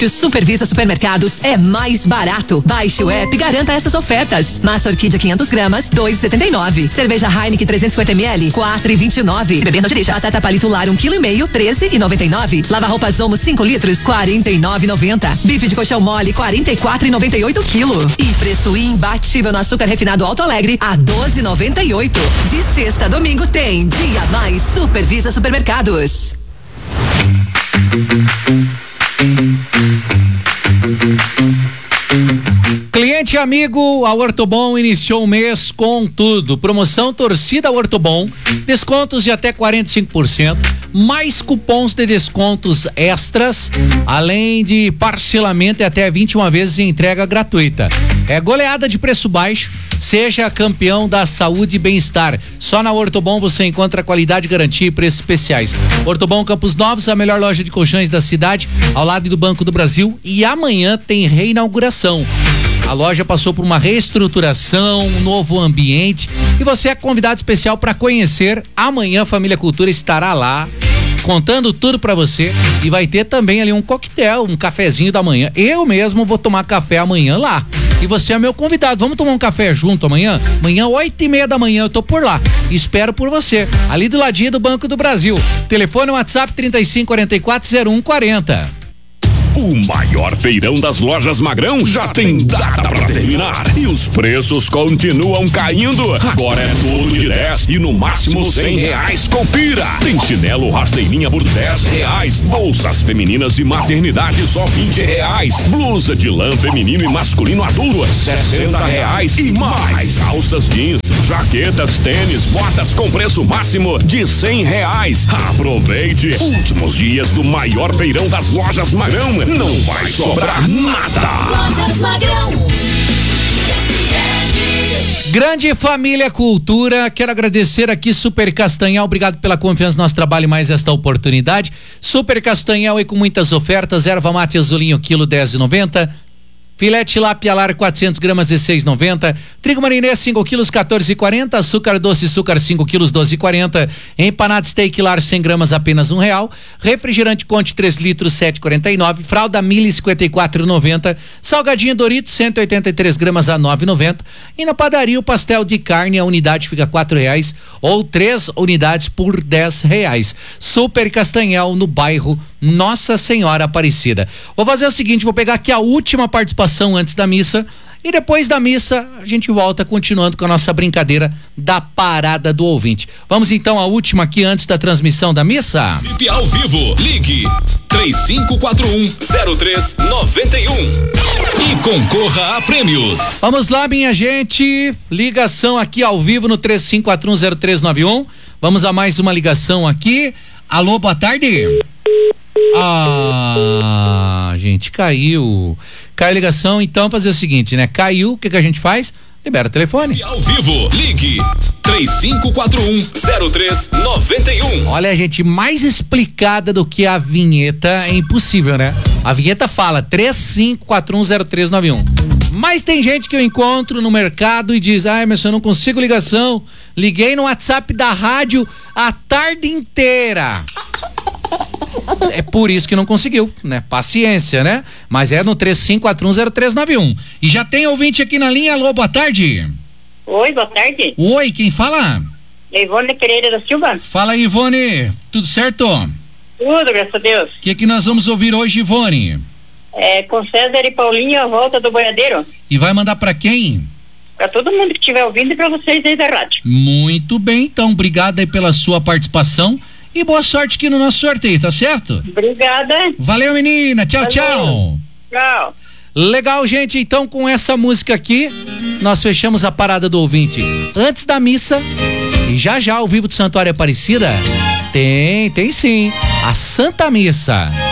O Supervisa Supermercados é mais barato. Baixe o app e garanta essas ofertas. Massa orquídea 500 gramas, 2,79. Cerveja Heineken 350 ml, 4,29. Se beber não dirija. Batata palito lar 1,5 kg, 13,99. Lava roupas Omo 5 litros, 49,90. Bife de colchão mole, 44,98 quilo. E preço imbatível no açúcar refinado Alto Alegre a 12,98. De sexta a domingo tem Dia Mais Supervisa Supermercados. Cliente amigo, a Ortobon iniciou o mês com tudo. Promoção Torcida Ortobon, descontos de até 45%, mais cupons de descontos extras, além de parcelamento e até 21 vezes de entrega gratuita. É goleada de preço baixo. Seja campeão da saúde e bem-estar. Só na Ortobon você encontra qualidade, garantia e preços especiais. Ortobon Campos Novos, a melhor loja de colchões da cidade, ao lado do Banco do Brasil. E amanhã tem reinauguração. A loja passou por uma reestruturação, um novo ambiente. E você é convidado especial para conhecer. Amanhã a Família Cultura estará lá, contando tudo pra você, e vai ter também ali um coquetel, um cafezinho da manhã. Eu mesmo vou tomar café amanhã lá. E você é meu convidado. Vamos tomar um café junto amanhã? Amanhã, 8:30 da manhã, eu tô por lá. Espero por você. Ali do ladinho do Banco do Brasil. Telefone WhatsApp 3544-0140. O maior feirão das lojas Magrão já tem data pra terminar e os preços continuam caindo. Agora é tudo de 10 e no máximo R$100. Confira! Tem chinelo rasteirinha por R$10. Bolsas femininas e maternidade só R$20. Blusa de lã feminino e masculino adulto R$60. E mais calças jeans, jaquetas, tênis, botas com preço máximo de R$100. Aproveite! Últimos dias do maior feirão das lojas Magrão. Não vai sobrar nada. Lojas Magrão. Grande família Cultura, quero agradecer aqui Super Castanhal, obrigado pela confiança no nosso trabalho e mais esta oportunidade. Super Castanhal e com muitas ofertas, erva mate azulinho quilo 10,90. Filé tilápia lar 400 gramas 16,90. Trigo marinês 5 quilos 14,40. Açúcar doce açúcar 5 quilos 12,40. Empanado steak lar 100 gramas apenas R$1. Refrigerante Conte 3 litros 7,49. Fralda Mili 54,90. Salgadinho Doritos 183 gramas a 9,90. E na padaria o pastel de carne, a unidade fica R$4 ou 3 unidades por R$10. Super Castanhal no bairro Nossa Senhora Aparecida. Vou fazer o seguinte, vou pegar aqui a última participação antes da missa e depois da missa a gente volta continuando com a nossa brincadeira da parada do ouvinte. Vamos então à última aqui antes da transmissão da missa. Participe ao vivo, ligue 3541-0391 e concorra a prêmios. Vamos lá, minha gente, ligação aqui ao vivo no 3541-0391. Vamos a mais uma ligação aqui. Alô, boa tarde. Gente, caiu a ligação, então fazer o seguinte, né? Caiu, o que a gente faz? Libera o telefone. E ao vivo, ligue 3541-0391. Olha, gente, mais explicada do que a vinheta é impossível, né? A vinheta fala 3541-0391. Mas tem gente que eu encontro no mercado e diz, mas eu não consigo ligação, liguei no WhatsApp da rádio a tarde inteira. É por isso que não conseguiu, né? Paciência, né? Mas é no 3541-0391. E já tem ouvinte aqui na linha. Alô, boa tarde. Oi, boa tarde. Oi, quem fala? Ivone Pereira da Silva. Fala, Ivone. Tudo certo? Tudo, graças a Deus. O que nós vamos ouvir hoje, Ivone? Com César e Paulinho, a volta do boiadeiro. E vai mandar pra quem? Pra todo mundo que estiver ouvindo e pra vocês aí da rádio. Muito bem, então, obrigado aí pela sua participação. E boa sorte aqui no nosso sorteio, tá certo? Obrigada. Valeu, menina. Tchau, Valeu. tchau. Tchau. Legal, gente. Então, com essa música aqui, nós fechamos a parada do ouvinte. Antes da missa, e já ao vivo do Santuário Aparecida, tem sim, a Santa Missa.